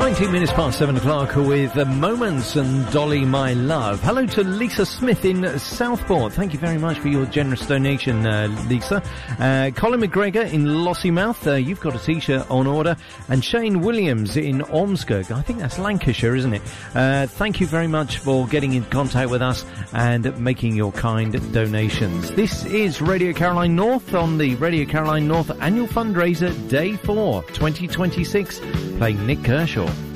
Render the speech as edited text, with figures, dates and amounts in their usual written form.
19 minutes past 7 o'clock with Moments and Dolly My Love. Hello to Lisa Smith in Southport. Thank you very much for your generous donation, Lisa. Colin McGregor in Lossiemouth. You've got a t-shirt on order. And Shane Williams in Ormskirk. I think that's Lancashire, isn't it? Thank you very much for getting in contact with us and making your kind donations. This is Radio Caroline North on the Radio Caroline North Annual Fundraiser Day 4, 2026, playing Nick Kershaw.